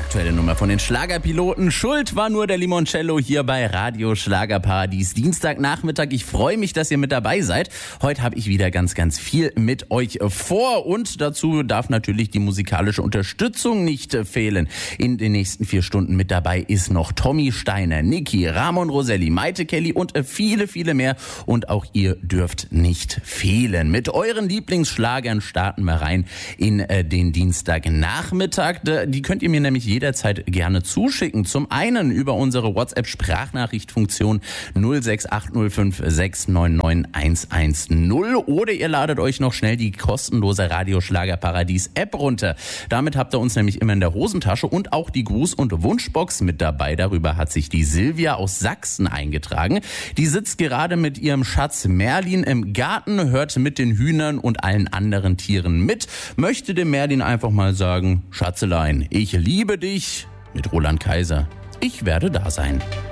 aktuelle Nummer von den Schlagerpiloten. Schuld war nur der Limoncello hier bei Radio Schlagerparadies. Dienstagnachmittag. Ich freue mich, dass ihr mit dabei seid. Heute habe ich wieder ganz viel mit euch vor und dazu darf natürlich die musikalische Unterstützung nicht fehlen. In den nächsten 4 Stunden mit dabei ist noch Tommy Steiner, Niki, Ramon Roselli, Maite Kelly und viele mehr. Und auch ihr dürft nicht fehlen. Mit euren Lieblingsschlagern starten wir rein in den Dienstagnachmittag. Die könnt ihr mir nämlich jederzeit gerne zuschicken. Zum einen über unsere WhatsApp-Sprachnachrichtfunktion 06805699110 oder ihr ladet euch noch schnell die kostenlose Radio Schlagerparadies App runter. Damit habt ihr uns nämlich immer in der Hosentasche und auch die Gruß- und Wunschbox mit dabei. Darüber hat sich die Silvia aus Sachsen eingetragen. Die sitzt gerade mit ihrem Schatz Merlin im Garten, hört mit den Hühnern und allen anderen Tieren mit, möchte dem Merlin einfach mal sagen, Schatzelein, ich liebe dich, mit Roland Kaiser. Ich werde da sein.